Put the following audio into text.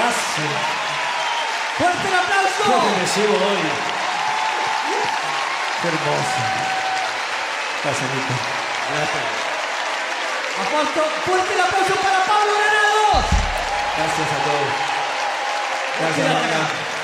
Gracias. ¡Fuerte el aplauso! Lo que me llevo hoy. Qué hermoso. Gracias, Nico. Gracias. Aplauso, fuerte el aplauso para Pablo Granados. Gracias a todos. Gracias, Manga.